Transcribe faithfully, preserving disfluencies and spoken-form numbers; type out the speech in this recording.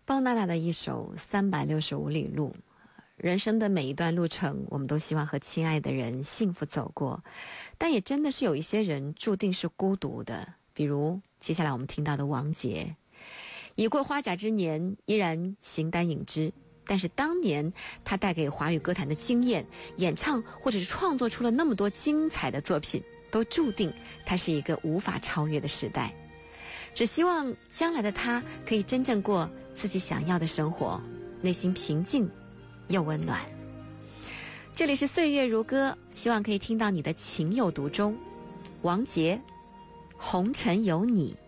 包娜娜的一首《三百六十五里路》，人生的每一段路程，我们都希望和亲爱的人幸福走过，但也真的是有一些人注定是孤独的，比如接下来我们听到的王杰。已过花甲之年，依然形单影只，但是当年他带给华语歌坛的经验，演唱或者是创作出了那么多精彩的作品，都注定他是一个无法超越的时代。只希望将来的他可以真正过自己想要的生活，内心平静又温暖。这里是岁月如歌，希望可以听到你的情有独钟。王杰，红尘有你。